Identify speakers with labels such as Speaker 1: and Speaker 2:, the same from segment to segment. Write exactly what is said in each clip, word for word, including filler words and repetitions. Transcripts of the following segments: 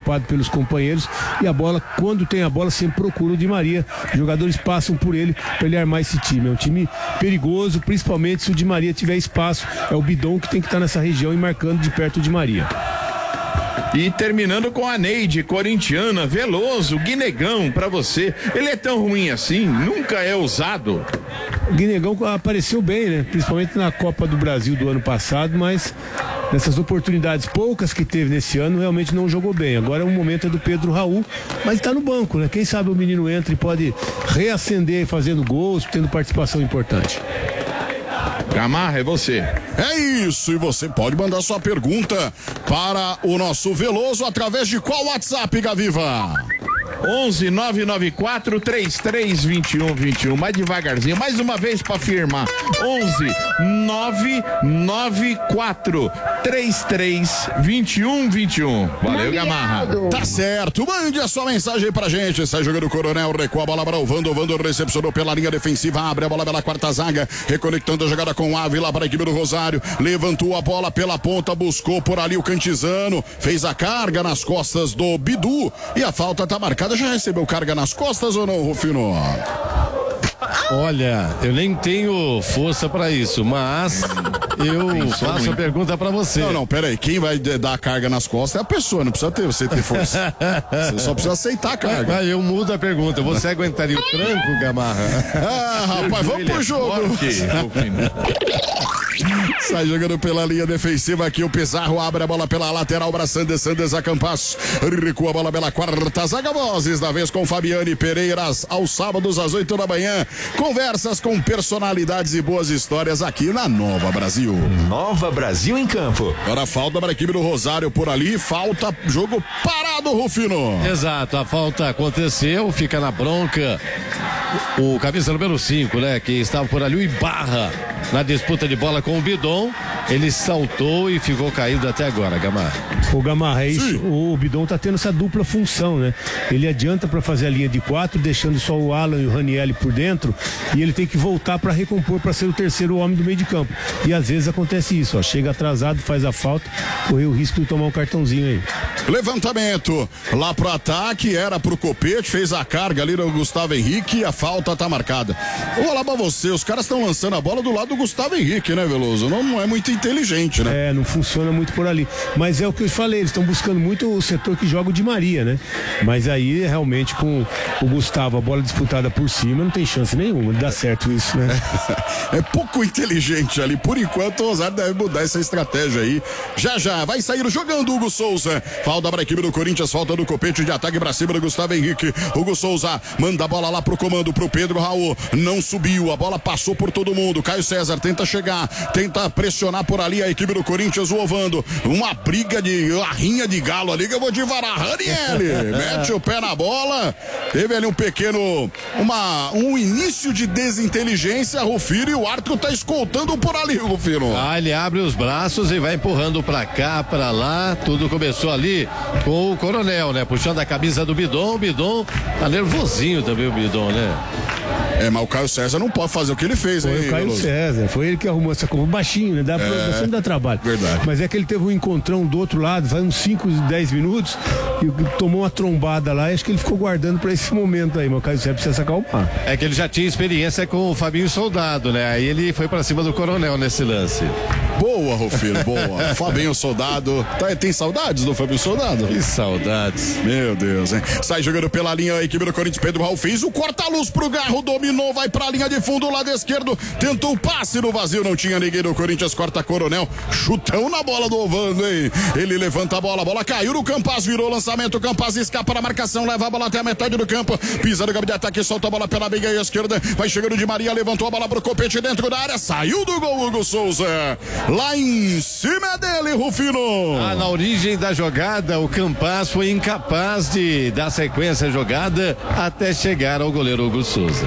Speaker 1: ocupado pelos companheiros, e a bola, quando tem a bola, sempre procura o Di Maria. Os jogadores passam por ele para ele armar esse time. É um time perigoso, principalmente se o Di Maria tiver espaço. É o Bidon que tem que estar nessa região e marcando de perto o Di Maria.
Speaker 2: E terminando com a Neide, corintiana, Veloso, Guinegão, pra você. Ele é tão ruim assim? Nunca é usado?
Speaker 1: O Guinegão apareceu bem, né? Principalmente na Copa do Brasil do ano passado, mas nessas oportunidades poucas que teve nesse ano, realmente não jogou bem. Agora o momento é do Pedro Raul, mas está no banco, né? Quem sabe o menino entra e pode reacender fazendo gols, tendo participação importante.
Speaker 2: Gamarra, é você.
Speaker 3: É isso, e você pode mandar sua pergunta para o nosso Veloso através de qual WhatsApp, Gaviva?
Speaker 2: onze nove nove quatro três três dois um dois um, mais devagarzinho, mais uma vez para firmar. onze nove nove quatro três três dois um dois um. Valeu, Gamarra.
Speaker 3: Tá certo, mande a sua mensagem pra gente. Sai jogando o Coronel, recua a bola para o Vando, o Vando recepcionou pela linha defensiva, abre a bola pela quarta zaga, reconectando a jogada com o Ávila para a equipe do Rosário, levantou a bola pela ponta, buscou por ali o Cantizano, fez a carga nas costas do Bidu, e a falta tá marcada. Já recebeu carga nas costas ou não, Rufino?
Speaker 4: Olha, eu nem tenho força pra isso, mas eu faço a pergunta pra você.
Speaker 3: Não, não, peraí, quem vai dar a carga nas costas é a pessoa, não precisa ter, você ter força. Você só precisa aceitar a carga.
Speaker 4: Mas eu mudo a pergunta, você aguentaria o tranco, Gamarra?
Speaker 3: Ah, rapaz, vamos pro jogo. Sai jogando pela linha defensiva aqui, o Pizarro abre a bola pela lateral para Sanders, Sanders a Campas, recua a bola pela quarta zaga, vozes da vez com Fabiane Pereiras, aos sábados às oito da manhã, conversas com personalidades e boas histórias aqui na Nova Brasil.
Speaker 5: Nova Brasil em campo.
Speaker 3: Agora falta para a equipe do Rosário por ali, falta, jogo parado, Rufino.
Speaker 4: Exato, a falta aconteceu, fica na bronca o camisa número cinco, né, que estava por ali, o Ibarra, na disputa de bola com o Bidon, ele saltou e ficou caído até agora, Gamarra.
Speaker 1: O Gamarra, é isso, o Bidon tá tendo essa dupla função, né? Ele adianta para fazer a linha de quatro, deixando só o Alan e o Ranieri por dentro, e ele tem que voltar para recompor, para ser o terceiro homem do meio de campo. E às vezes acontece isso, ó, chega atrasado, faz a falta, correu o risco de tomar um cartãozinho aí.
Speaker 3: Levantamento lá pro ataque, era pro Copete, fez a carga ali no Gustavo Henrique, e a falta tá marcada. Vou falar pra você, os caras estão lançando a bola do lado do Gustavo Henrique, né, Veloso? Não, não é muito inteligente, né?
Speaker 1: É, não funciona muito por ali. Mas é o que eu falei, eles estão buscando muito o setor que joga o Di Maria, né? Mas aí, realmente, com o Gustavo, a bola disputada por cima, não tem chance nenhuma de dar certo isso, né?
Speaker 3: É pouco inteligente ali. Por enquanto, o Rosário deve mudar essa estratégia aí. Já, já, vai sair jogando o Hugo Souza. Falta para a equipe do Corinthians, falta do Copete de ataque pra cima do Gustavo Henrique. Hugo Souza manda a bola lá pro comando, pro Pedro Raul. Não subiu, a bola passou por todo mundo. Caio César tenta chegar, tenta pressionar por ali a equipe do Corinthians, o Ovando. Uma briga de, uma rinha de galo ali que eu vou te varar. Ranieri mete o pé na bola. Teve ali um pequeno, uma, um início de desinteligência, Rufino, e o árbitro tá escoltando por ali, Rufino.
Speaker 4: Ah, ele abre os braços e vai empurrando pra cá, pra lá. Tudo começou ali com o Coronel, né? Puxando a camisa do Bidon. O Bidon tá nervosinho também, o Bidon, né?
Speaker 3: É, mas o Caio César não pode fazer o que ele fez,
Speaker 1: hein? Foi o Caio
Speaker 3: Veloso.
Speaker 1: César, foi ele que arrumou essa coisa, baixinho, né? Dá pra, é, sempre dá trabalho.
Speaker 3: Verdade.
Speaker 1: Mas é que ele teve um encontrão do outro lado, faz uns cinco, dez minutos, e tomou uma trombada lá, e acho que ele ficou guardando pra esse momento aí, mas o Caio César precisa se acalmar.
Speaker 4: É que ele já tinha experiência com o Fabinho Soldado, né? Aí ele foi pra cima do Coronel nesse lance.
Speaker 3: Boa, Rufino, boa. Fabinho Soldado. Tá, tem saudades do Fabinho Soldado?
Speaker 4: Que saudades.
Speaker 3: Meu Deus, hein? Sai jogando pela linha a equipe do Corinthians. Pedro Raul fez o corta-luz pro Garro, dominou, vai pra linha de fundo, lado esquerdo. Tentou o passe no vazio, não tinha ninguém do Corinthians. Corta Coronel. Chutão na bola do Ovando, hein? Ele levanta a bola, a bola caiu no Campas, virou lançamento. O Campas escapa na marcação, leva a bola até a metade do campo. Pisa no gabinete de ataque, solta a bola pela meia esquerda. Vai chegando de Maria, levantou a bola pro Copete dentro da área. Saiu do gol, Hugo Souza. Lá em cima dele, Rufino.
Speaker 4: Ah, na origem da jogada, o Campas foi incapaz de dar sequência à jogada até chegar ao goleiro Hugo Souza.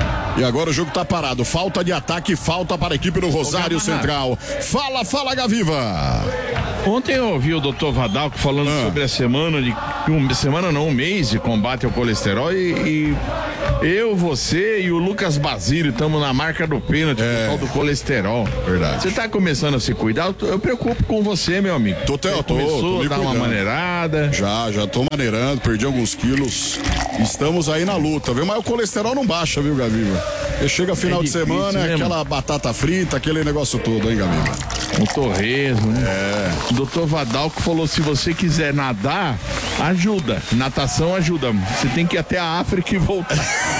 Speaker 3: E agora o jogo tá parado. Falta de ataque, falta para a equipe do Rosário Central. Fala, fala, Gaviva.
Speaker 2: Ontem eu ouvi o doutor Vadalco falando ah. sobre a semana de que uma semana não, um mês de combate ao colesterol e, e eu, você e o Lucas Basílio estamos na marca do pênalti
Speaker 3: É.
Speaker 2: por causa do colesterol.
Speaker 3: Verdade.
Speaker 2: Você tá começando a se cuidar? Eu, tô- eu preocupo com você, meu amigo.
Speaker 3: Tô, tô,
Speaker 2: Você
Speaker 3: tô,
Speaker 2: começou
Speaker 3: tô me
Speaker 2: a dar uma
Speaker 3: cuidando.
Speaker 2: maneirada.
Speaker 3: Já, já tô maneirando, perdi alguns quilos. Estamos aí na luta, viu? Mas o colesterol não baixa, viu, Gaviva? Porque chega final
Speaker 2: É
Speaker 3: de
Speaker 2: difícil,
Speaker 3: semana,
Speaker 2: né,
Speaker 3: aquela batata frita, aquele negócio todo, hein, Gaviva?
Speaker 2: Um torresmo, né?
Speaker 3: É.
Speaker 2: O doutor Vadalco falou: se você quiser nadar, ajuda. Natação ajuda. Você tem que ir até a África e voltar.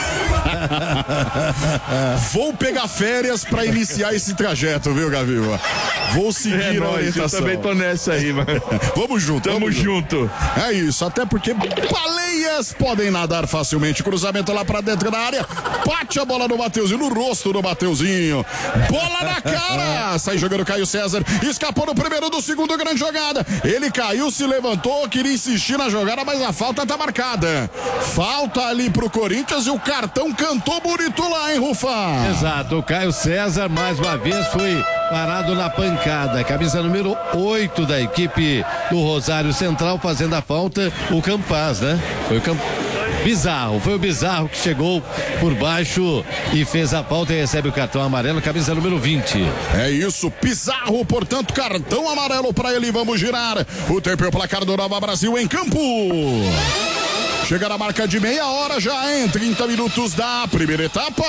Speaker 3: Vou pegar férias pra iniciar esse trajeto, viu, Gaviva? Vou seguir
Speaker 2: É
Speaker 3: a
Speaker 2: nóis, eu
Speaker 3: orientação.
Speaker 2: também tô nessa aí, mano.
Speaker 3: Vamos junto,
Speaker 2: Tamo
Speaker 3: vamos
Speaker 2: junto.
Speaker 3: É isso, até porque baleias podem nadar facilmente. Cruzamento lá pra dentro da área. Bate a bola no Mateuzinho, no rosto do Mateuzinho. Bola na cara. Sai jogando Caio César. Escapou no primeiro do segundo, grande jogada. Ele caiu, se levantou, queria insistir na jogada, mas a falta tá marcada. Falta ali pro Corinthians e o cartão cantou bonito lá, hein, Rufa?
Speaker 4: Exato, o Caio César mais uma vez foi parado na pancada. Camisa número oito da equipe do Rosário Central fazendo a falta, o Campaz, né? Foi o Camp... Bizarro, foi o Bizarro que chegou por baixo e fez a falta e recebe o cartão amarelo, camisa número vinte.
Speaker 3: É isso, Pizarro, portanto, cartão amarelo pra ele. Vamos girar o tempo e o placar do Nova Brasil em campo. Chega na marca de meia hora já em trinta minutos da primeira etapa.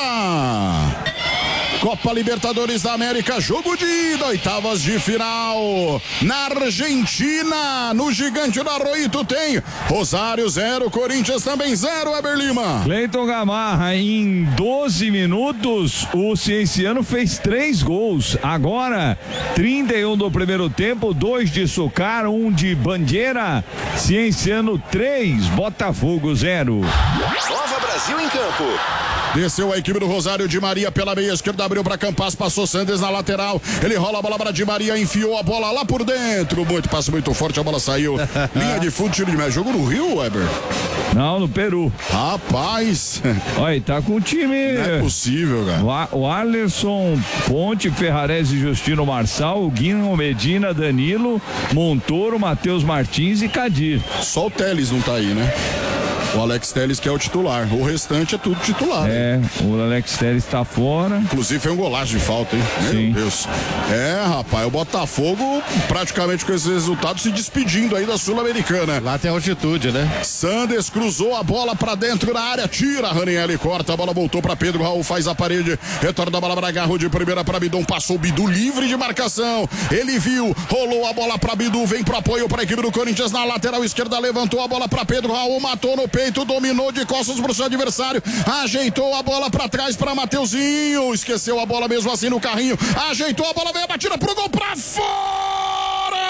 Speaker 3: Copa Libertadores da América, jogo de ida, oitavas de final. Na Argentina, no Gigante do Arroito tem Rosário zero, Corinthians também zero, Eber Lima.
Speaker 6: Cleiton Gamarra, em doze minutos, o Cienciano fez três gols. Agora, trinta e um do primeiro tempo, dois de Sucar, um de Bandeira. Cienciano três, Botafogo zero.
Speaker 5: Nova Brasil em campo.
Speaker 3: Desceu a equipe do Rosário, de Maria pela meia esquerda, abriu para Campas, passou Sandes na lateral, ele rola a bola para Di Maria, enfiou a bola lá por dentro, muito passe muito forte, a bola saiu, linha de fundo, tiro de média, jogo no Rio, Weber?
Speaker 6: Não, no Peru.
Speaker 3: Rapaz,
Speaker 6: Olha, tá com o time.
Speaker 3: não é possível, cara.
Speaker 6: O, A- o Alisson, Ponte, Ferrarese, Justino Marçal, o Guinho, Medina, Danilo, Montoro, Matheus Martins e Cadir.
Speaker 3: Só o Teles não tá aí, né? O Alex Teles que é o titular, o restante é tudo titular. né?
Speaker 6: É, o Alex Telles está fora.
Speaker 3: Inclusive foi um golaço de falta, hein?
Speaker 6: Sim.
Speaker 3: Meu Deus. É, rapaz, o Botafogo praticamente com esse resultado se despedindo aí da Sul-Americana.
Speaker 4: Lá tem altitude, né?
Speaker 3: Sandes cruzou a bola pra dentro da área, tira Ranieri, corta, a bola voltou pra Pedro Raul, faz a parede, retorna a bola pra Garro de primeira pra Bidon, passou o Bidu livre de marcação, ele viu, rolou a bola pra Bidu, vem pro apoio pra equipe do Corinthians na lateral esquerda, levantou a bola pra Pedro Raul, matou no peito, dominou de costas pro seu adversário, ajeitou a bola pra trás pra Mateuzinho, esqueceu a bola mesmo assim no carrinho, ajeitou a bola, veio a batida pro gol pra fora!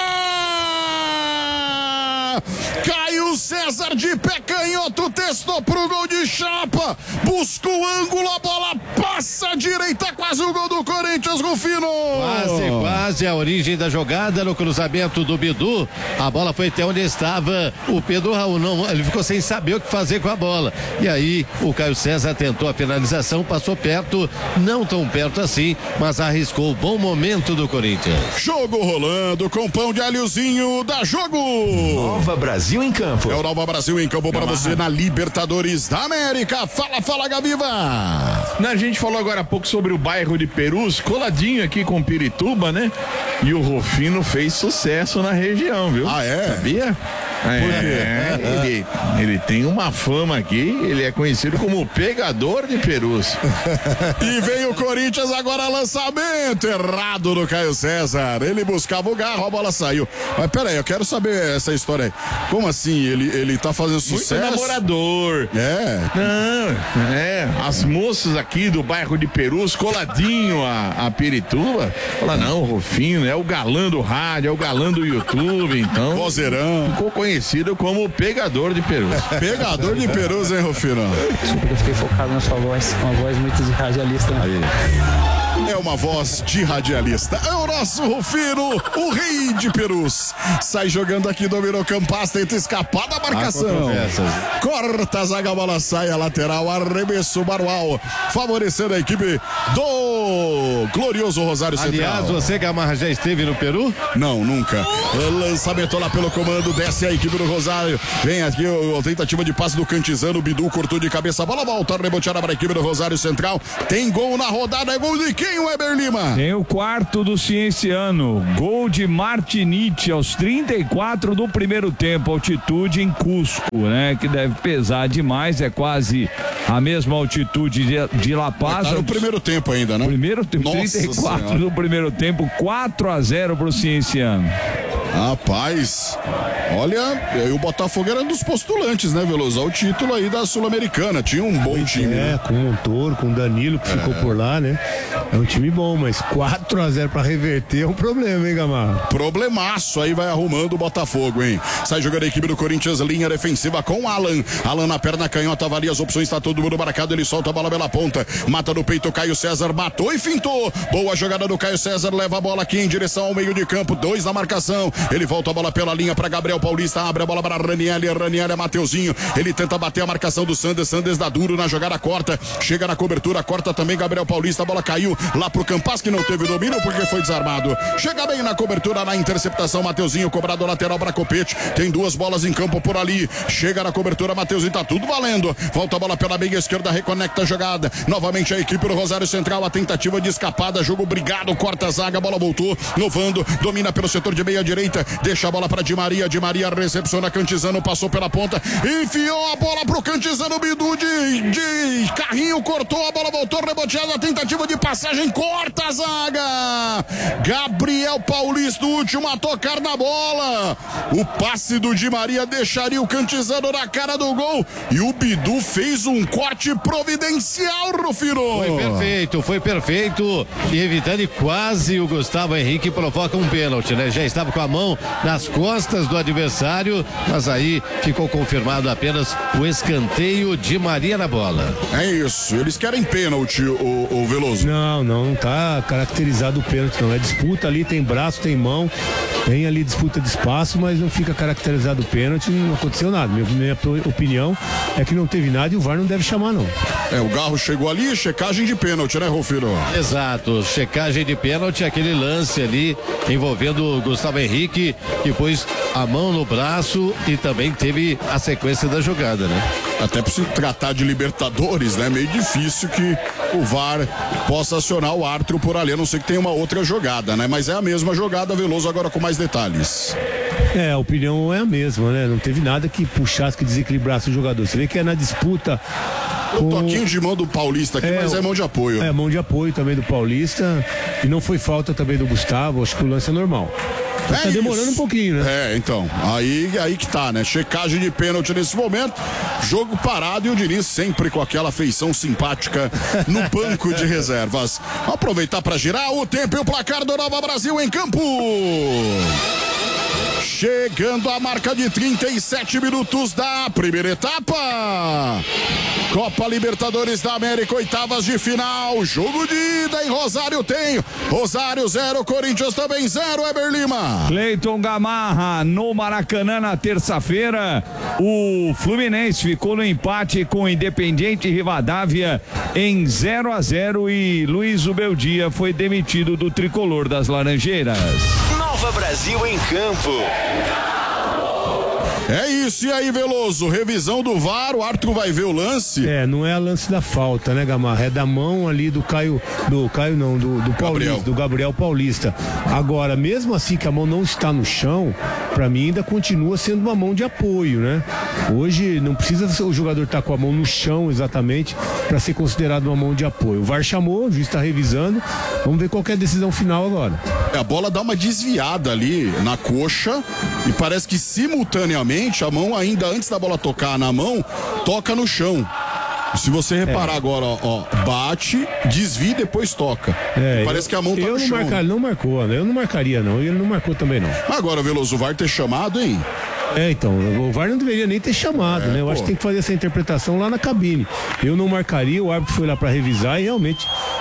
Speaker 3: Caio César de pé canhoto, testou pro gol de chapa, busca o ângulo, a bola passa à direita, quase o gol do Corinthians, Rufino.
Speaker 4: Quase, quase a origem da jogada no cruzamento do Bidu. A bola foi até onde estava o Pedro Raul. Não, ele ficou sem saber o que fazer com a bola. E aí o Caio César tentou a finalização, passou perto, não tão perto assim, mas arriscou o bom momento do Corinthians.
Speaker 3: Jogo rolando com pão de alhozinho, dá jogo.
Speaker 5: Nova Brasil em campo.
Speaker 3: É o Nova Brasil em campo para você na Libertadores da América. Fala, fala, Gaviva.
Speaker 2: A gente falou agora há pouco sobre o bairro de Perus, coladinho aqui com Pirituba, né? E o Rufino fez sucesso na região, viu?
Speaker 3: Ah, é?
Speaker 2: Sabia? É, ele, ele tem uma fama aqui, ele é conhecido como o pegador de Perus.
Speaker 3: E vem o Corinthians agora, lançamento errado do Caio César. Ele buscava o Garro, a bola saiu. Mas peraí, eu quero saber essa história aí. Como assim? Ele, ele tá fazendo
Speaker 2: Muito
Speaker 3: sucesso?
Speaker 2: namorador.
Speaker 3: É.
Speaker 2: Não, é, as moças aqui do bairro de Perus, coladinho a, a Pirituba, fala, não, o Rufino é o galã do rádio, é o galã do YouTube, então
Speaker 3: Vozeirão.
Speaker 2: ficou conhecido como o pegador de Perus.
Speaker 3: Pegador de Perus, hein, Rufino?
Speaker 7: Eu fiquei focado na sua voz, uma voz muito de radialista. Né?
Speaker 3: É uma voz de radialista. É o nosso Rufino, o rei de Perus. Sai jogando aqui, dominou Campas, tenta escapar da marcação. Corta a zaga, a bola sai, a lateral, arremesso Barual, favorecendo a equipe do do glorioso Rosário Central.
Speaker 4: Aliás, você, Gamarra, já esteve no Peru?
Speaker 3: Não, nunca. O lançamento lá pelo comando, desce a equipe do Rosário. Vem aqui a tentativa de passe do Cantizano, o Bidu cortou de cabeça, a bola volta, reboteada para a equipe do Rosário Central. Tem gol na rodada, é gol de quem, Weber Lima?
Speaker 6: Tem o quarto do Cienciano, gol de Martinite aos trinta e quatro do primeiro tempo, altitude em Cusco, né? Que deve pesar demais, é quase a mesma altitude de, de La Paz.
Speaker 3: Tá no primeiro tempo ainda, né?
Speaker 6: Primeiro tempo,
Speaker 3: Nossa
Speaker 6: trinta e quatro
Speaker 3: Senhora.
Speaker 6: do primeiro tempo, quatro a zero pro Cienciano.
Speaker 3: Rapaz, olha, e o Botafogo era um dos postulantes, né, Veloso? Ao título aí da Sul-Americana. Tinha um bom time,
Speaker 1: É,
Speaker 3: né?
Speaker 1: com o Montoro, com o Danilo, que ficou por lá, né? É um time bom, mas quatro a zero pra reverter é um problema, hein, Gamarra?
Speaker 3: Problemaço, aí vai arrumando o Botafogo, hein? Sai jogando a equipe do Corinthians, linha defensiva com Alan. Alan na perna canhota, avalia as opções, tá todo mundo marcado, ele solta a bola pela ponta. Mata no peito, Caio César matou e fintou. Boa jogada do Caio César, leva a bola aqui em direção ao meio de campo, dois na marcação. Ele volta a bola pela linha para Gabriel Paulista, abre a bola para Raniel, Raniel é Mateuzinho. Ele tenta bater a marcação do Sanders, Sanders dá duro na jogada, corta, chega na cobertura, corta também Gabriel Paulista, a bola caiu lá pro Campas, que não teve domínio porque foi desarmado. Chega bem na cobertura, na interceptação, Mateuzinho, cobrado lateral para Copete, tem duas bolas em campo por ali, chega na cobertura, Mateuzinho, tá tudo valendo, volta a bola pela meia esquerda, reconecta a jogada, novamente a equipe do Rosário Central, a tentativa de escapada, jogo brigado, corta a zaga, a bola voltou, Novando, domina pelo setor de meia direita, deixa a bola para Di Maria, Di Maria recepciona Cantizano, passou pela ponta, enfiou a bola pro Cantizano, Bidu de, de carrinho, cortou, a bola voltou, reboteada, tentativa de passagem, corta a zaga, Gabriel Paulista, o último a tocar na bola, o passe do Di Maria deixaria o Cantizano na cara do gol, e o Bidu fez um corte providencial, Rufino.
Speaker 4: Foi perfeito, foi perfeito, e evitando quase o Gustavo Henrique provoca um pênalti, né? Já estava com a mão nas costas do adversário, mas aí ficou confirmado apenas o escanteio de Maria na bola.
Speaker 3: É isso, eles querem pênalti, o, o Veloso.
Speaker 1: Não, não, não tá caracterizado o pênalti, não. É disputa ali, tem braço, tem mão, tem ali disputa de espaço, mas não fica caracterizado o pênalti, não aconteceu nada. Minha, minha opinião é que não teve nada e o V A R não deve chamar, não.
Speaker 3: É, o Garro chegou ali, checagem de pênalti, né, Rufino?
Speaker 4: Exato, checagem de pênalti, aquele lance ali envolvendo o Gustavo Henrique, que pôs a mão no braço e também teve a sequência da jogada, né?
Speaker 3: Até por se tratar de Libertadores, né? Meio difícil que o V A R possa acionar o árbitro por ali, a não ser que tenha uma outra jogada, né? Mas é a mesma jogada, Veloso, agora com mais detalhes.
Speaker 1: É, a opinião é a mesma, né? Não teve nada que puxasse, que desequilibrasse o jogador. Você vê que é na disputa.
Speaker 3: Um toquinho de mão do Paulista aqui,
Speaker 1: É,
Speaker 3: mas é mão de apoio.
Speaker 1: É, mão de apoio também do Paulista. E não foi falta também do Gustavo, acho que o lance é normal. Só
Speaker 3: É
Speaker 1: tá demorando
Speaker 3: isso.
Speaker 1: um pouquinho, né?
Speaker 3: É, então, aí, aí que tá, né? Checagem de pênalti nesse momento, jogo parado e o Diniz sempre com aquela feição simpática no banco de reservas. Vamos aproveitar para girar o tempo e o placar do Nova Brasil em campo. Chegando a marca de trinta e sete minutos da primeira etapa. Copa Libertadores da América, oitavas de final. Jogo de ida em Rosário tem. Rosário zero, Corinthians também zero, Eber Lima.
Speaker 6: Cleiton Gamarra no Maracanã na terça-feira. O Fluminense ficou no empate com o Independiente Rivadavia em zero a zero e Luiz Ubeldia foi demitido do tricolor das Laranjeiras.
Speaker 5: Nova Brasil em campo.
Speaker 3: É isso, e aí, Veloso? Revisão do V A R, o árbitro vai ver o lance.
Speaker 1: É, não é a lance da falta, né, Gamarra? É da mão ali do Caio, do Caio não, do, do Paulista,
Speaker 3: Gabriel.
Speaker 1: do Gabriel Paulista. Agora, mesmo assim que a mão não está no chão, pra mim ainda continua sendo uma mão de apoio, né? Hoje não precisa o jogador estar com a mão no chão exatamente para ser considerado uma mão de apoio. O V A R chamou, o juiz está revisando. Vamos ver qual que é a decisão final agora.
Speaker 3: A bola dá uma desviada ali na coxa e parece que simultaneamente a mão, ainda antes da bola tocar na mão, toca no chão. Se você reparar é. agora, ó, ó, bate, desvia e depois toca. É, parece eu, que a mão tá
Speaker 1: eu
Speaker 3: no
Speaker 1: não
Speaker 3: chão.
Speaker 1: Marcar, não marcou, né? Eu não marcaria não, e ele não marcou também não.
Speaker 3: Agora, Veloso, o V A R ter chamado, hein?
Speaker 1: É, então, o V A R não deveria nem ter chamado, é, né? Eu pô. acho que tem que fazer essa interpretação lá na cabine. Eu não marcaria, o árbitro foi lá para revisar e realmente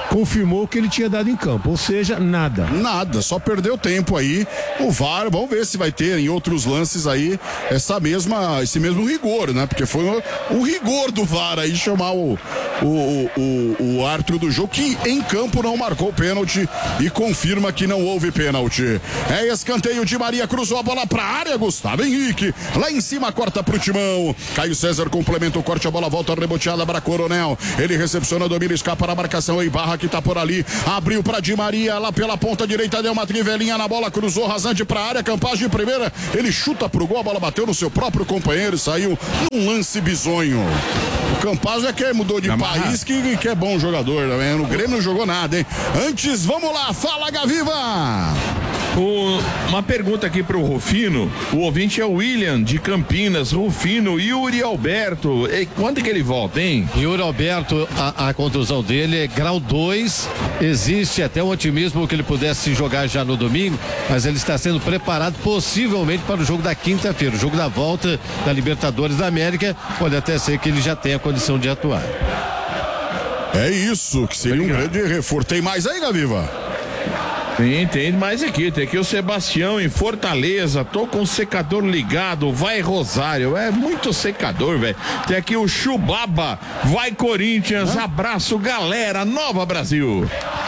Speaker 1: confirmou o que ele tinha dado em campo, ou seja, nada.
Speaker 3: Nada, só perdeu tempo aí. O V A R, vamos ver se vai ter em outros lances aí essa mesma, esse mesmo rigor, né? Porque foi o, o rigor do V A R aí chamar o, o, o, o árbitro do jogo, que em campo não marcou pênalti e confirma que não houve pênalti. É escanteio de Maria, cruzou a bola pra área, Gustavo Henrique, lá em cima corta pro Timão. Caio César complementa o corte, a bola volta reboteada para Coronel. Ele recepciona, domina, escapa na marcação em Barra, que tá por ali, abriu pra Di Maria, lá pela ponta direita, deu uma trivelinha na bola, cruzou rasante pra área, Campaz de primeira, ele chuta pro gol, a bola bateu no seu próprio companheiro e saiu num lance bizonho. O Campaz é que mudou de
Speaker 2: Amarra.
Speaker 3: país, que, que é bom jogador também, no Grêmio não jogou nada, hein? Antes, vamos lá, fala Gaviva!
Speaker 2: O, uma pergunta aqui pro Rufino. O ouvinte é o William de Campinas. Rufino, Yuri Alberto. E quando que ele volta, hein?
Speaker 4: Yuri Alberto, a, a contusão dele é grau dois. Existe até um otimismo que ele pudesse jogar já no domingo, mas ele está sendo preparado possivelmente para o jogo da quinta-feira, o jogo da volta da Libertadores da América. Pode até ser que ele já tenha condição de atuar.
Speaker 3: É isso, que seria um grande reforço. Tem mais aí, Gaviva?
Speaker 2: Sim, tem mais aqui. Tem aqui o Sebastião em Fortaleza. Tô com o secador ligado. Vai Rosário. É muito secador, velho. Tem aqui o Chubaba. Vai Corinthians. Abraço, galera. Nova Brasil.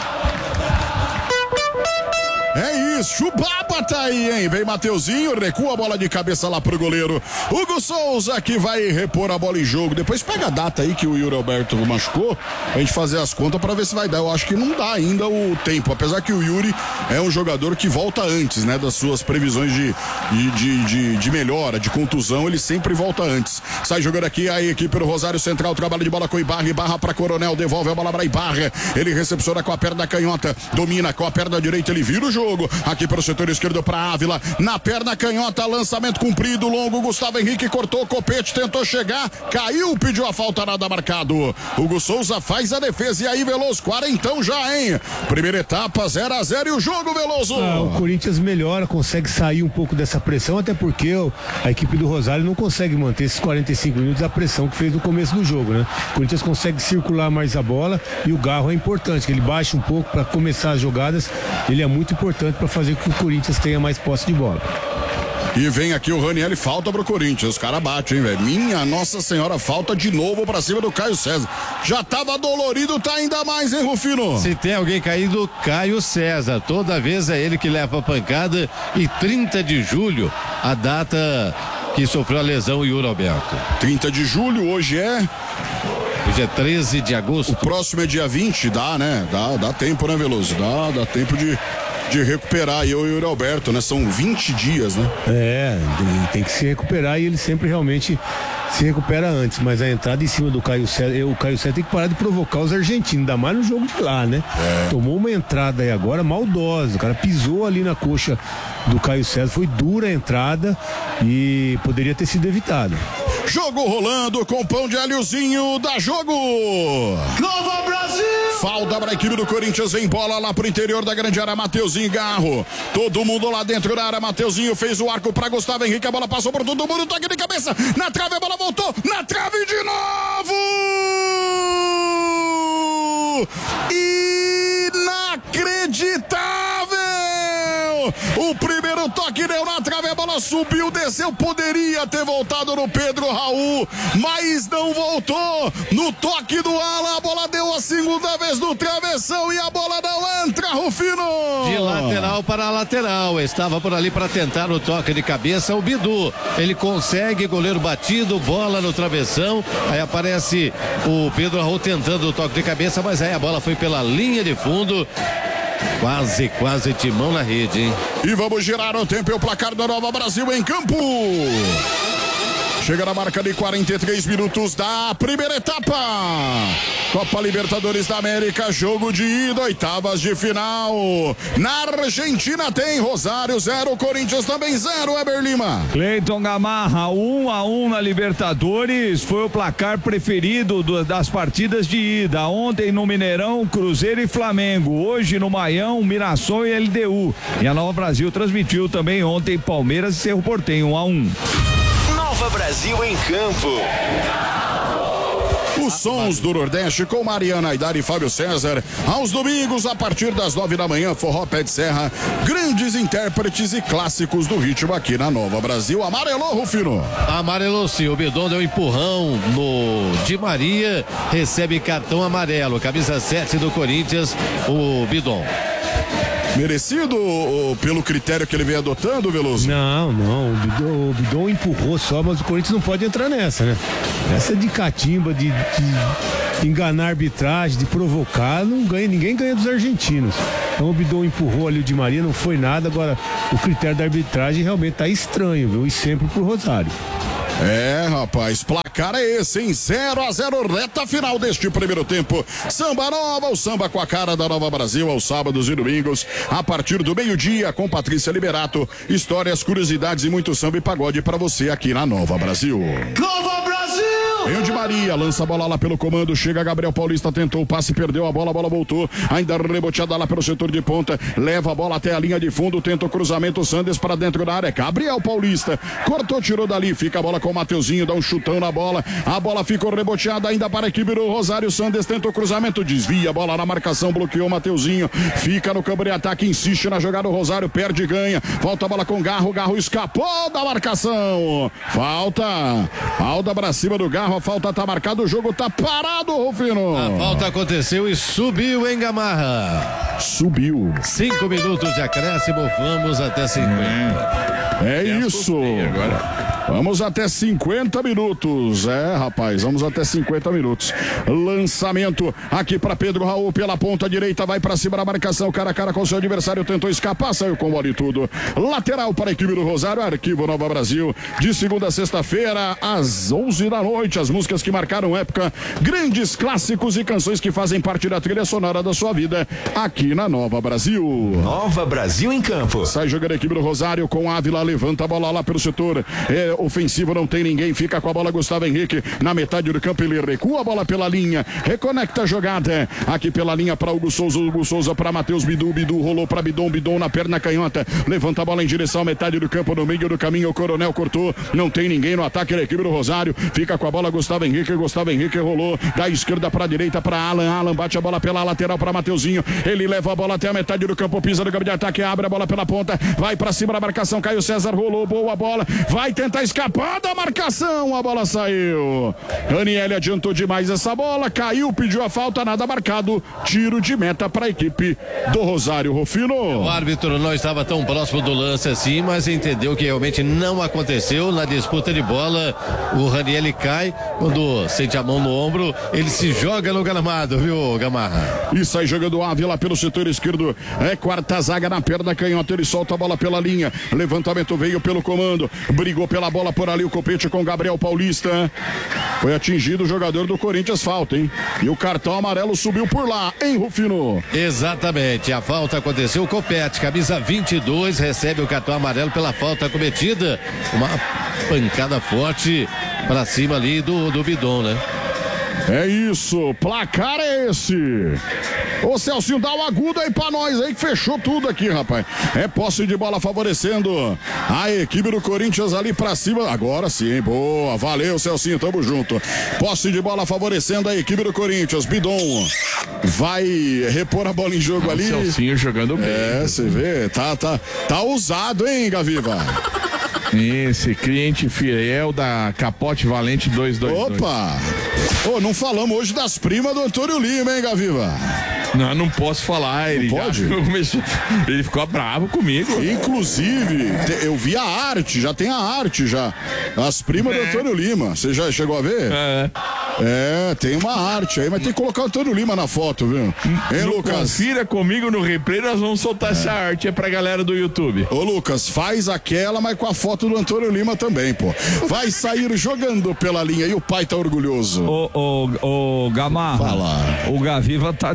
Speaker 3: É isso, Chubaba tá aí, hein? Vem Mateuzinho, recua a bola de cabeça lá pro goleiro Hugo Souza, que vai repor a bola em jogo. Depois pega a data aí que o Yuri Alberto machucou, a gente fazer as contas pra ver se vai dar. Eu acho que não dá ainda o tempo, apesar que o Yuri é um jogador que volta antes, né? Das suas previsões de, de, de, de, de melhora, de contusão, ele sempre volta antes. Sai jogando aqui a equipe do Rosário Central, trabalho de bola com Ibarra, Ibarra pra Coronel, devolve a bola pra Ibarra, ele recepciona com a perna canhota, domina com a perna direita, ele vira o jogo. Aqui para o setor esquerdo para Ávila, na perna canhota, lançamento comprido, longo, Gustavo Henrique cortou o copete, tentou chegar, caiu, pediu a falta, nada marcado. Hugo Souza faz a defesa e aí, Veloso, quarentão já, hein? Primeira etapa, zero a zero e o jogo, Veloso.
Speaker 1: Ah, o Corinthians melhora, consegue sair um pouco dessa pressão, até porque ó, a equipe do Rosário não consegue manter esses quarenta e cinco minutos a pressão que fez no começo do jogo, né? O Corinthians consegue circular mais a bola e o Garro é importante, que ele baixa um pouco para começar as jogadas, ele é muito importante para fazer com que o Corinthians tenha mais posse de bola.
Speaker 3: E vem aqui o Raniel, falta pro Corinthians. Os caras batem, hein, velho? Minha Nossa Senhora, falta de novo pra cima do Caio César. Já tava dolorido, tá ainda mais, hein, Rufino?
Speaker 4: Se tem alguém caído, Caio César. Toda vez é ele que leva a pancada. E trinta de julho, a data que sofreu a lesão, o Yuri Alberto.
Speaker 3: trinta de julho, hoje é...
Speaker 4: Hoje é treze de agosto.
Speaker 3: O próximo é dia vinte, dá, né? Dá, dá tempo, né, Veloso? Dá, dá tempo de... de recuperar, eu e o Yuri Alberto, né? São vinte dias, né?
Speaker 1: É, tem que se recuperar e ele sempre realmente se recupera antes, mas a entrada em cima do Caio César, o Caio César tem que parar de provocar os argentinos, ainda mais no jogo de lá, né? É. Tomou uma entrada aí agora maldosa, o cara pisou ali na coxa do Caio César, foi dura a entrada e poderia ter sido evitado.
Speaker 3: Jogo rolando com pão de alhozinho, dá jogo!
Speaker 5: Nova Brasil!
Speaker 3: Falta para a equipe do Corinthians, vem bola lá pro interior da grande área, Mateuzinho e Garro. Todo mundo lá dentro da área, Mateuzinho fez o arco para Gustavo Henrique, a bola passou por todo mundo, toque de cabeça, na trave, a bola voltou, na trave de novo! Inacreditável! O primeiro toque deu na trave, a bola subiu, desceu, poderia ter voltado no Pedro Raul, mas não voltou. No toque do ala, a bola deu a segunda vez no travessão e a bola não entra, Rufino.
Speaker 4: De lateral para lateral, estava por ali para tentar o toque de cabeça, o Bidu, ele consegue, goleiro batido, bola no travessão, aí aparece o Pedro Raul tentando o toque de cabeça, mas aí a bola foi pela linha de fundo. Quase, quase timão na rede, hein?
Speaker 3: E vamos girar o tempo e o placar da Nova Brasil em campo. Chega na marca de quarenta e três minutos da primeira etapa. Copa Libertadores da América, jogo de ida, oitavas de final. Na Argentina tem Rosário zero, Corinthians também zero, Eber Lima.
Speaker 6: Cleiton Gamarra, um a um na Libertadores, foi o placar preferido do, das partidas de ida. Ontem no Mineirão, Cruzeiro e Flamengo. Hoje no Maião, Mirassol e L D U. E a Nova Brasil transmitiu também ontem Palmeiras e Cerro Porteño, um a um.
Speaker 5: Nova Brasil em campo.
Speaker 3: Os sons do Nordeste com Mariana Aidar e Fábio César. Aos domingos, a partir das nove da manhã, Forró Pé de Serra. Grandes intérpretes e clássicos do ritmo aqui na Nova Brasil. Amarelou, Rufino?
Speaker 4: Amarelou sim, o Bidon deu um empurrão no Di Maria, recebe cartão amarelo, camisa sete do Corinthians, o Bidon.
Speaker 3: Merecido ou, pelo critério que ele vem adotando, Veloso?
Speaker 1: Não, não, o Bidon, o Bidon empurrou só, mas o Corinthians não pode entrar nessa, né? Essa de catimba, de, de enganar a arbitragem, de provocar, não ganha, ninguém ganha dos argentinos. Então o Bidon empurrou ali o Di Maria, não foi nada, agora o critério da arbitragem realmente tá estranho, viu? E sempre pro Rosário.
Speaker 3: É, rapaz, placar é esse, hein? zero a zero, reta final deste primeiro tempo. Samba Nova, o samba com a cara da Nova Brasil, aos sábados e domingos, a partir do meio-dia, com Patrícia Liberato. Histórias, curiosidades e muito samba e pagode pra você aqui na Nova Brasil.
Speaker 5: Nova Brasil!
Speaker 3: Vem o Di Maria, lança a bola lá pelo comando, chega Gabriel Paulista, tentou o passe, perdeu a bola, a bola voltou, ainda reboteada lá pelo setor de ponta, leva a bola até a linha de fundo, tenta o cruzamento, Sanders para dentro da área, Gabriel Paulista, cortou, tirou dali, fica a bola com o Mateuzinho, dá um chutão na bola, a bola ficou reboteada ainda para a equipe do Rosário, Sanders tenta o cruzamento, desvia a bola na marcação, bloqueou o Mateuzinho, fica no campo de ataque, insiste na jogada, o Rosário perde e ganha, volta a bola com Garro, Garro escapou da marcação, falta, falta pra cima do Garro, a falta tá marcada, o jogo tá parado, Rufino.
Speaker 4: A falta aconteceu e subiu em Gamarra.
Speaker 3: Subiu.
Speaker 4: Cinco minutos de acréscimo, vamos até cinquenta.
Speaker 3: É, é isso. Agora. Vamos até cinquenta minutos. É, rapaz, vamos até cinquenta minutos. Lançamento aqui para Pedro Raul pela ponta direita, vai para cima da marcação, cara a cara com seu adversário, tentou escapar, saiu com bola e tudo. Lateral para a equipe do Rosário, Arquivo Nova Brasil, de segunda a sexta-feira, às onze da noite. As músicas que marcaram época, grandes clássicos e canções que fazem parte da trilha sonora da sua vida, aqui na Nova Brasil.
Speaker 8: Nova Brasil em campo.
Speaker 3: Sai jogando a equipe do Rosário com Ávila, levanta a bola lá pelo setor. É, ofensivo, não tem ninguém, fica com a bola Gustavo Henrique na metade do campo, ele recua a bola pela linha, reconecta a jogada aqui pela linha para Hugo Souza, Hugo Souza para Matheus Bidu, Bidu rolou para Bidon, Bidon na perna canhota, levanta a bola em direção à metade do campo, no meio do caminho o Coronel cortou, não tem ninguém no ataque da equipe do Rosário, fica com a bola Gustavo Henrique, Gustavo Henrique rolou da esquerda para a direita para Alan, Alan bate a bola pela lateral para Mateuzinho, ele leva a bola até a metade do campo, pisa no campo de ataque, abre a bola pela ponta, vai para cima da marcação, Caio César rolou, boa bola, vai tentar escapar da marcação, a bola saiu. Daniele adiantou demais essa bola, caiu, pediu a falta, nada marcado, tiro de meta para a equipe do Rosário. Rufino.
Speaker 4: O árbitro não estava tão próximo do lance assim, mas entendeu que realmente não aconteceu na disputa de bola. O Ranieri cai, quando sente a mão no ombro, ele se joga no gramado, viu, Gamarra?
Speaker 3: E sai jogando o Ávila pelo setor esquerdo, é quarta zaga na perna canhota, ele solta a bola pela linha, levantamento veio pelo comando, brigou pela bola por ali o Copete com Gabriel Paulista, foi atingido o jogador do Corinthians, falta, hein? E o cartão amarelo subiu por lá, hein, Rufino?
Speaker 4: Exatamente, a falta aconteceu, o Copete, camisa vinte e dois, recebe o cartão amarelo pela falta cometida, uma pancada forte pra cima ali do, do Bidon, né?
Speaker 3: É isso, placar é esse. Ô Celcinho, dá um agudo aí pra nós aí que fechou tudo aqui, rapaz. É posse de bola favorecendo a equipe do Corinthians ali pra cima. Agora sim, boa, valeu Celcinho, tamo junto. Posse de bola favorecendo a equipe do Corinthians. Bidon vai repor a bola em jogo ali.
Speaker 2: O Celcinho jogando bem.
Speaker 3: É, você vê, tá, tá, tá usado, hein, Gaviva?
Speaker 2: Esse cliente fiel da Capote Valente dois dois dois.
Speaker 3: Opa! Ô, oh, não falamos hoje das primas do Antônio Lima, hein, Gaviva?
Speaker 2: Não, não posso falar. Ele,
Speaker 3: não pode?
Speaker 2: Já, começou, ele ficou bravo comigo.
Speaker 3: Inclusive, eu vi a arte, já tem a arte já. As primas é. do Antônio Lima. Você já chegou a ver?
Speaker 2: É.
Speaker 3: É, tem uma arte aí, mas tem que colocar o Antônio Lima na foto, viu? Hein,
Speaker 2: no
Speaker 3: Lucas?
Speaker 2: Confira comigo no replay, nós vamos soltar é. essa arte é pra galera do YouTube.
Speaker 3: Ô, Lucas, faz aquela, mas com a foto do Antônio Lima também, pô. Vai sair jogando pela linha e o pai tá orgulhoso.
Speaker 6: Ô, ô, ô, Gamarra.
Speaker 3: Fala.
Speaker 6: O Gaviva tá desatualizado.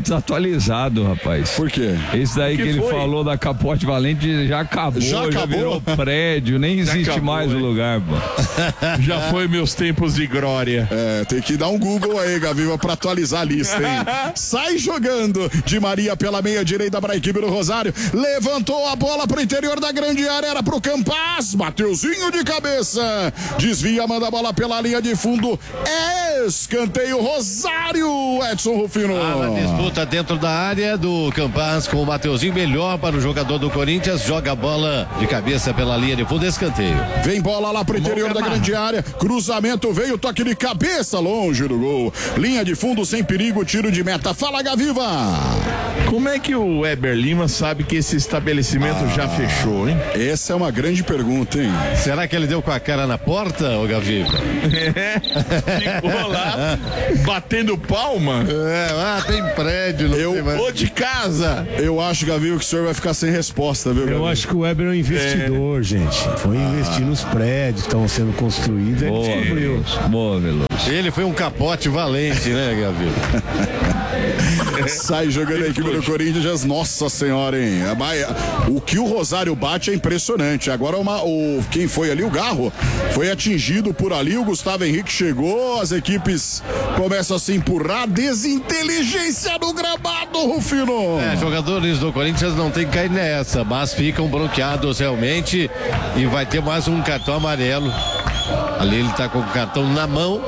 Speaker 6: atualizado, rapaz.
Speaker 3: Por quê?
Speaker 6: Esse daí que, que ele foi? falou da Capote Valente já acabou, já, já acabou? Virou prédio, nem já existe acabou, mais o lugar, pô.
Speaker 2: Já foi meus tempos de glória.
Speaker 3: É, tem que dar um Google aí, Gaviva, pra atualizar a lista, hein? Sai jogando Di Maria pela meia direita para a equipe do Rosário. Levantou a bola pro interior da grande área, era pro Campas. Mateuzinho de cabeça. Desvia, manda a bola pela linha de fundo. Escanteio Rosário, Edson Rufino.
Speaker 4: Ah, na disputa dentro da área do Campas com o Mateuzinho, melhor para o jogador do Corinthians, joga a bola de cabeça pela linha de fundo, escanteio.
Speaker 3: Vem bola lá pro interior da grande área, cruzamento veio, toque de cabeça longe do gol. Linha de fundo sem perigo, tiro de meta. Fala, Gaviva.
Speaker 2: Como é que o Weber Lima sabe que esse estabelecimento ah, já fechou, hein?
Speaker 3: Essa é uma grande pergunta, hein?
Speaker 4: Será que ele deu com a cara na porta, ô Gaviva?
Speaker 2: É, ficou lá batendo palma.
Speaker 4: É, ah, tem prédio, não
Speaker 2: eu,
Speaker 4: tem mais.
Speaker 2: Ou de casa.
Speaker 3: Eu acho, Gaviva, que o senhor vai ficar sem resposta, viu, Gaviva?
Speaker 1: Eu acho que o Weber é um investidor, é. gente. Foi ah. investir nos prédios que estão sendo construídos. Ele
Speaker 6: boa, descobriu. Boa, Veloso.
Speaker 4: Ele foi um capote valente, né, Gaviva?
Speaker 3: Sai jogando a equipe do Corinthians, nossa senhora, hein? O que o Rosário bate é impressionante. Agora uma, o, quem foi ali? O Garro foi atingido por ali, o Gustavo Henrique chegou, as equipes começam a se empurrar, desinteligência no gramado, Rufino.
Speaker 4: É, jogadores do Corinthians não tem que cair nessa, mas ficam bloqueados realmente e vai ter mais um cartão amarelo. Ali ele tá com o cartão na mão.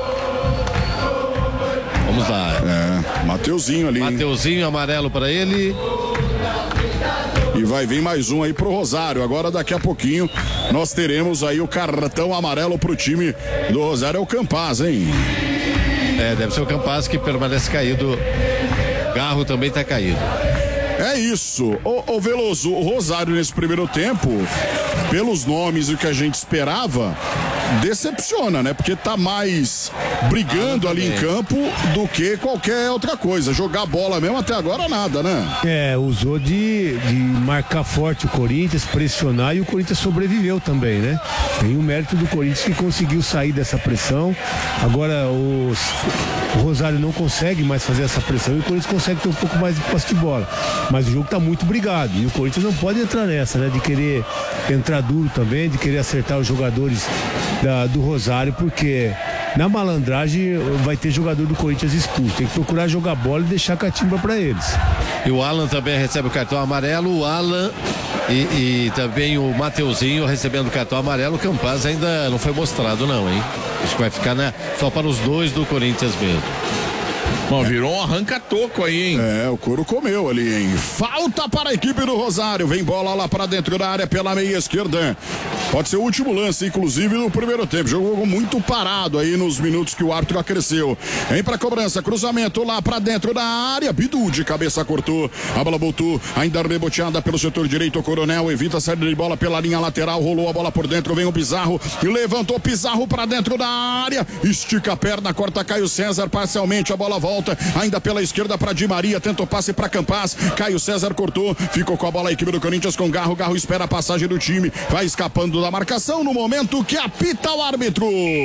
Speaker 4: Vamos lá.
Speaker 3: É, Mateuzinho ali.
Speaker 4: Mateuzinho, amarelo para ele.
Speaker 3: E vai vir mais um aí pro Rosário. Agora daqui a pouquinho nós teremos aí o cartão amarelo pro time do Rosário. É o Campas, hein?
Speaker 4: É, deve ser o Campas que permanece caído. Garro também tá caído.
Speaker 3: É isso. Ô, ô Veloso, o Rosário nesse primeiro tempo, pelos nomes e o que a gente esperava, decepciona, né? Porque tá mais brigando ah, ali em campo do que qualquer outra coisa. Jogar bola mesmo até agora nada, né?
Speaker 1: É, usou de, de marcar forte o Corinthians, pressionar, e o Corinthians sobreviveu também, né? Tem o mérito do Corinthians que conseguiu sair dessa pressão. Agora os, o Rosário não consegue mais fazer essa pressão e o Corinthians consegue ter um pouco mais de posse de bola. Mas o jogo tá muito brigado e o Corinthians não pode entrar nessa, né? De querer entrar duro também, de querer acertar os jogadores Da, do Rosário, porque na malandragem vai ter jogador do Corinthians expulso. Tem que procurar jogar bola e deixar catimba pra eles.
Speaker 4: E o Alan também recebe o cartão amarelo. O Alan e, e também o Mateuzinho recebendo o cartão amarelo. O Campas ainda não foi mostrado, não, hein? Acho que vai ficar na, só para os dois do Corinthians mesmo.
Speaker 2: Bom, virou um arranca-toco aí, hein?
Speaker 3: É, o couro comeu ali, hein? Falta para a equipe do Rosário. Vem bola lá para dentro da área pela meia esquerda. Pode ser o último lance, inclusive, do primeiro tempo. Jogou muito parado aí nos minutos que o árbitro acresceu. Vem pra cobrança, cruzamento lá pra dentro da área. Bidu de cabeça cortou. A bola voltou, ainda reboteada pelo setor direito. O Coronel evita a saída de bola pela linha lateral. Rolou a bola por dentro, vem o Pizarro. E levantou Pizarro pra dentro da área. Estica a perna, corta Caio César parcialmente. A bola volta, ainda pela esquerda pra Di Maria. Tenta o passe pra Campas. Caio César cortou, ficou com a bola a equipe do Corinthians com Garro. Garro espera a passagem do time. Vai escapando da marcação no momento que apita o árbitro.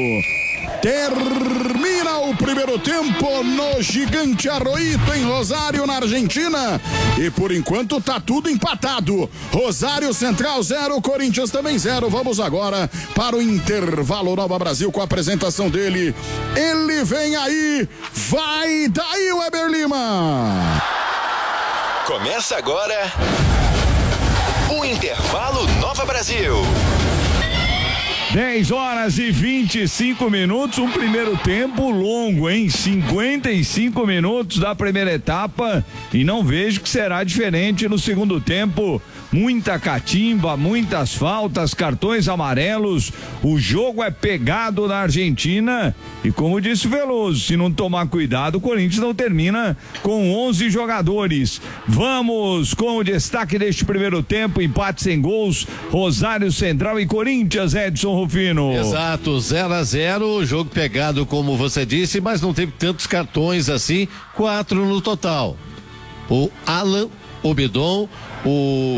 Speaker 3: Termina o primeiro tempo no Gigante Arroito em Rosário, na Argentina. E por enquanto tá tudo empatado. Rosário Central zero, Corinthians também zero. Vamos agora para o intervalo. Nova Brasil com a apresentação dele. Ele vem aí. Vai daí, Weber Lima.
Speaker 8: Começa agora o intervalo Nova Brasil.
Speaker 6: dez horas e vinte e cinco minutos, um primeiro tempo longo, hein? cinquenta e cinco minutos da primeira etapa e não vejo que será diferente no segundo tempo. Muita catimba, muitas faltas, cartões amarelos. O jogo é pegado na Argentina e, como disse o Veloso, se não tomar cuidado, o Corinthians não termina com onze jogadores. Vamos com o destaque deste primeiro tempo: empate sem gols, Rosário Central e Corinthians, Edson Rufino.
Speaker 4: Exato, zero a zero, jogo pegado como você disse, mas não teve tantos cartões assim, quatro no total. O Alan, o Bidon, o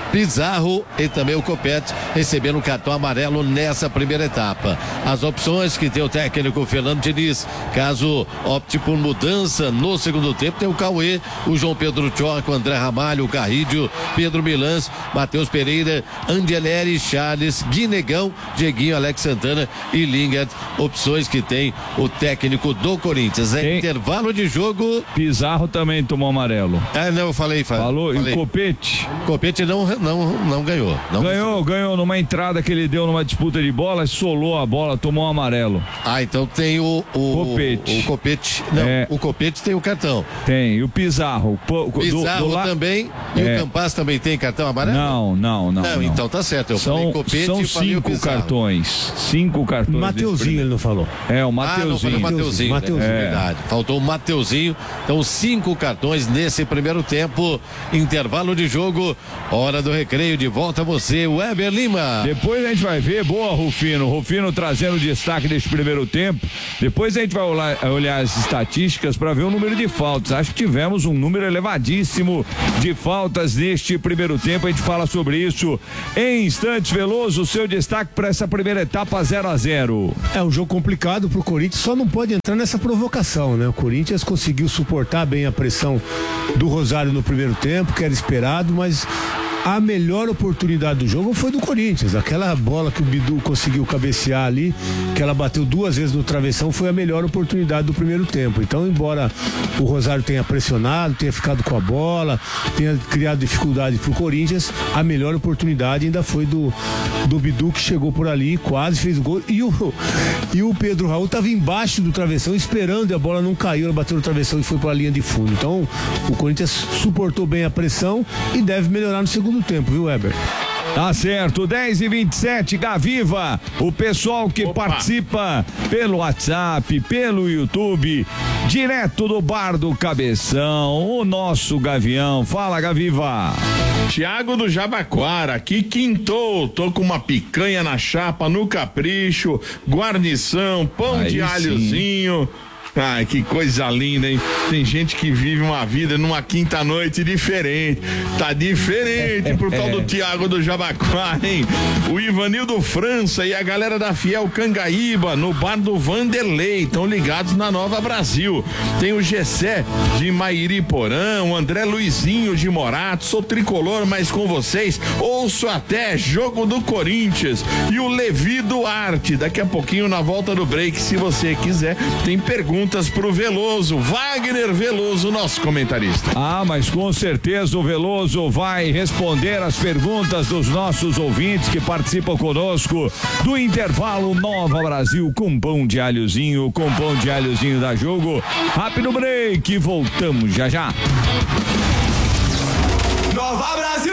Speaker 4: Pizarro e também o Copete recebendo um cartão amarelo nessa primeira etapa. As opções que tem o técnico Fernando Diniz, caso opte por mudança no segundo tempo, tem o Cauê, o João Pedro Tchoca, o André Ramalho, o Carrídio, Pedro Milans, Matheus Pereira, Angeleri, Charles, Guinegão, Dieguinho, Alex Santana e Lingard. Opções que tem o técnico do Corinthians. É
Speaker 6: tem...
Speaker 4: intervalo de jogo.
Speaker 6: Pizarro também tomou amarelo.
Speaker 4: Ah, não, eu falei, falei.
Speaker 6: Falou,
Speaker 4: falei.
Speaker 6: E o Copete?
Speaker 4: Copete não, não, não ganhou. Não
Speaker 6: ganhou,
Speaker 4: conseguiu.
Speaker 6: ganhou numa entrada que ele deu numa disputa de bola, solou a bola, tomou um amarelo.
Speaker 4: Ah, então tem o o
Speaker 6: Copete.
Speaker 4: O, o Copete. Não, é, o Copete tem o cartão.
Speaker 6: Tem, e o Pizarro.
Speaker 4: O Pizarro do, do la... também. E é. o Campas também tem cartão amarelo?
Speaker 6: Não, não, não.
Speaker 4: Não,
Speaker 6: não.
Speaker 4: Então tá certo. Eu
Speaker 6: são
Speaker 4: falei Copete
Speaker 6: são
Speaker 4: e falei
Speaker 6: cinco cartões. Cinco cartões.
Speaker 1: Mateuzinho ele não falou.
Speaker 6: É, o Mateuzinho.
Speaker 4: Ah, não falei o Mateuzinho.
Speaker 1: Mateuzinho.
Speaker 4: Né? É verdade. Faltou o Mateuzinho. Então, cinco cartões nesse primeiro tempo. Intervalo de jogo. Hora do recreio. De volta a você, Weber Lima.
Speaker 6: Depois a gente vai ver. Boa, Rufino. Rufino trazendo o destaque desse primeiro tempo. Depois a gente vai olhar, olhar as estatísticas para ver o número de faltas. Acho que tivemos um número elevadíssimo de faltas neste primeiro tempo. A gente fala sobre isso em instantes. Veloso, seu destaque para essa primeira etapa zero a zero.
Speaker 1: É um jogo complicado pro Corinthians, só não pode entrar nessa provocação, né? O Corinthians conseguiu suportar bem a pressão do Rosário no primeiro tempo, que era esperado, mas a melhor oportunidade do jogo foi do Corinthians. Aquela bola que o Bidu conseguiu cabecear ali, que ela bateu duas vezes no travessão, foi a melhor oportunidade do primeiro tempo. Então, embora o Rosário tenha pressionado, tenha ficado com a bola, tenha criado dificuldade pro Corinthians, a melhor oportunidade ainda foi do, do Bidu, que chegou por ali, quase fez o gol. E o, e o Pedro Raul estava embaixo do travessão, esperando, e a bola não caiu, ela bateu no travessão e foi para a linha de fundo. Então, o Corinthians suportou bem a pressão e deve melhorar no segundo do tempo, viu, Weber?
Speaker 6: Tá certo, dez e vinte e sete, Gaviva, o pessoal que Opa. participa pelo WhatsApp, pelo YouTube, direto do Bar do Cabeção, o nosso Gavião. Fala, Gaviva.
Speaker 2: Tiago do Jabaquara, aqui quintou, tô com uma picanha na chapa, no capricho, guarnição, pão Aí de alhozinho. Sim. Ai, que coisa linda, hein? Tem gente que vive uma vida numa quinta-noite diferente. Tá diferente por tal do Tiago do Jabaquara, hein? O Ivanildo França e a galera da Fiel Cangaíba no bar do Vanderlei estão ligados na Nova Brasil. Tem o Gessé de Mairiporã, o André Luizinho de Morato. Sou tricolor, mas com vocês ouço até jogo do Corinthians. E o Levi Duarte, daqui a pouquinho na volta do break, se você quiser, tem perguntas pro Veloso, Wagner Veloso, nosso comentarista.
Speaker 6: Ah, mas com certeza o Veloso vai responder as perguntas dos nossos ouvintes que participam conosco do intervalo Nova Brasil com pão de alhozinho, com pão de alhozinho da Jogo. Rápido break, voltamos já já.
Speaker 5: Nova Brasil.